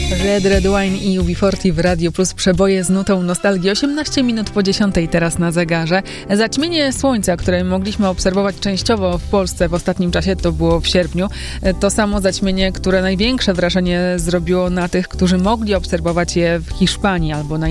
Red Wine i UB40 w Radio Plus, przeboje z nutą nostalgii. 18 minut po 10 teraz na zegarze. Zaćmienie słońca, które mogliśmy obserwować częściowo w Polsce w ostatnim czasie, to było w sierpniu. To samo zaćmienie, które największe wrażenie zrobiło na tych, którzy mogli obserwować je w Hiszpanii albo na